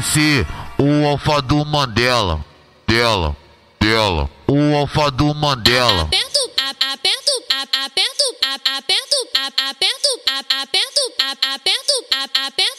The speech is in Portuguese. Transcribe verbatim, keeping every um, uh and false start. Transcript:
M C, o alfa do Mandela, dela, dela, o alfa do Mandela. Aperto, a- aperto, a- aperto, a- aperto, a- aperto, a- aperto, a- aperto, a- aperto,